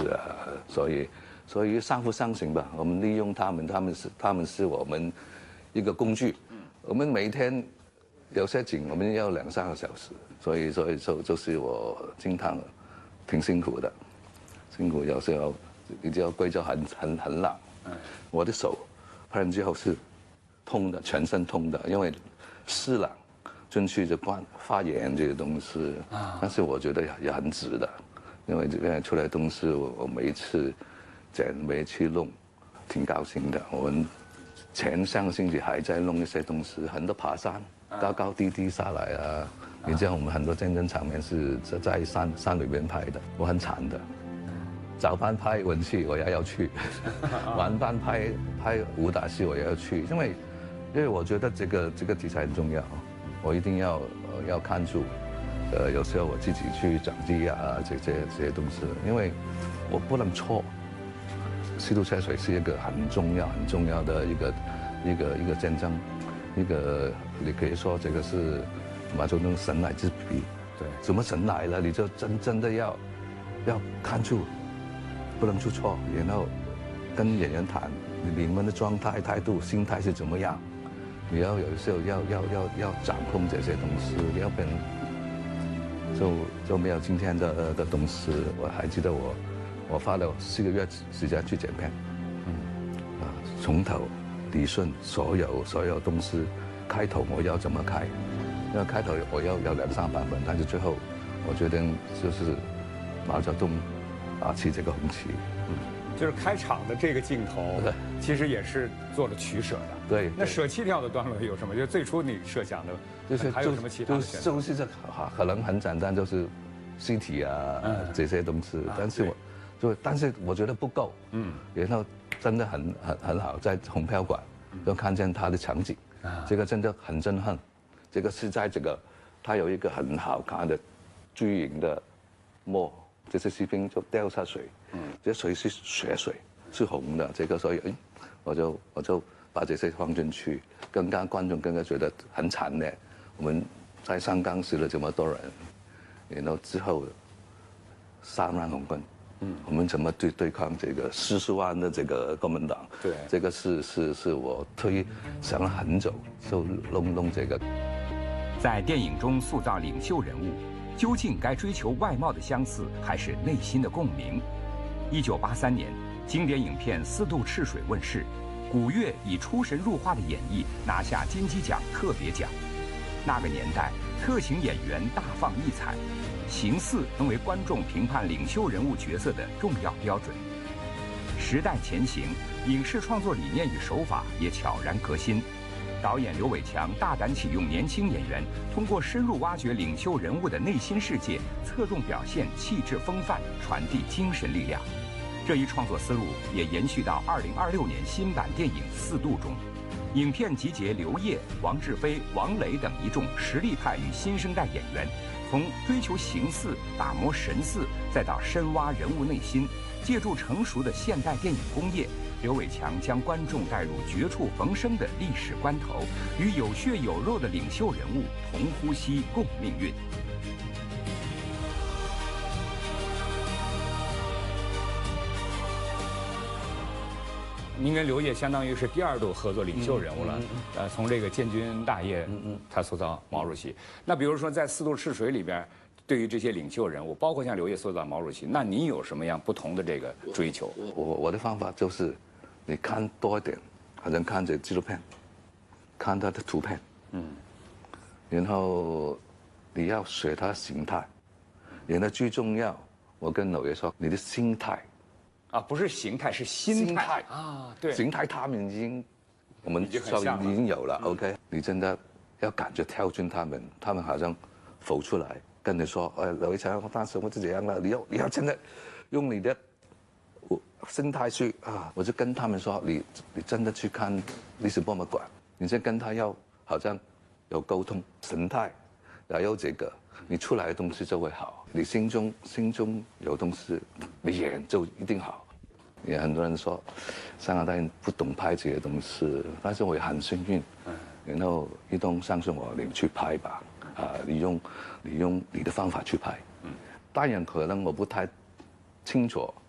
啊，所以相辅相成吧。我们利用他们，他们是我们一个工具。我们每天有些景我们要2-3个小时，所以就是我经常挺辛苦的，辛苦有时候你知道贵州很冷，我的手拍完之后是痛的，全身痛的，因为湿冷进去就发炎这些东西。但是我觉得也很值得，因为这边出来的东西我每一次剪每一次弄，挺高兴的。我们上个星期还在弄一些东西，很多爬山，高高低低下来啊。你知道我们很多战争场面是在山里边拍的，我很惨的。早班拍文戏我也要去，晚班拍武打戏我也要去，因为我觉得这个题材很重要，我一定要看住。有时候我自己去掌机啊这些东西，因为我不能错。西渡赤水是一个很重要的一个战争，你可以说这个是马祖宗神来之笔。对，怎么神来了，你就真的要看住，不能出错，然后跟演员谈你们的状态、态度、心态是怎么样，你要有时候要掌控这些东西，要不然就没有今天的东西。我还记得我花了4个月时间去剪片，从头理顺所有东西，开头我要怎么开，因为开头我要2-3版本，但是最后我决定就是毛泽东起这个红旗。 就是开场的这个镜头，其实也是做了取舍的。对，那舍弃掉的段落有什么？就最初你设想的，就是还有什么其他的选择？ 就是这可能很简单，就是尸体啊这些东西，但是我觉得不够。然后真的很好，在红票馆就看见他的场景，这个真的很震撼。这个是在它有一个很好看的巨型的墨。这些士兵就掉下水，这水是血水，是红的。这个所以，我就把这些放进去，观众更加觉得很惨烈。我们在上岗死了这么多人，然后之后3万红军，我们怎么对抗这个40万的这个国民党？对，这个是我想了很久，就弄这个。 在电影中塑造领袖人物。究竟该追求外貌的相似，还是内心的共鸣？1983年，经典影片《4渡赤水》问世，古月以出神入化的演绎拿下金鸡奖特别奖。那个年代，特型演员大放异彩，形似成为观众评判领袖人物角色的重要标准。时代前行，影视创作理念与手法也悄然革新。导演刘伟强大胆启用年轻演员，通过深入挖掘领袖人物的内心世界，侧重表现气质风范，传递精神力量。这一创作思路也延续到2026年新版电影《4渡》中。影片集结刘烨、王志飞、王磊等一众实力派与新生代演员，从追求形似、打磨神似，再到深挖人物内心，借助成熟的现代电影工业。刘伟强将观众带入绝处逢生的历史关头，与有血有肉的领袖人物同呼吸共命运。 您跟刘烨相当于是第2度合作领袖人物了。从这个建军大业，他塑造毛主席。那比如说在《4渡赤水》里边，对于这些领袖人物，包括像刘烨塑造毛主席，那您有什么样不同的这个追求？ 我的方法就是。你看多一点，好像看这纪录片，看他的图片，然后你要学他的形态，然后最重要，我跟老爷说，你的心态， 不是形态，是心态对， 形态他们我们已经有了 ，OK， 你真的要感觉跳进他们好像浮出来，跟你说，老爷强，当时我是这样了，你要真的用你的。心态去我就跟他们说，你真的去看历史博物馆，你先跟他好像有沟通，神态，然后有这个，你出来的东西就会好。你心中有东西，你演就一定好。也很多人说，香港导演不懂拍这些东西，但是我也很幸运，然后一东相信我，你去拍吧，你用你的方法去拍。当然可能我不太清楚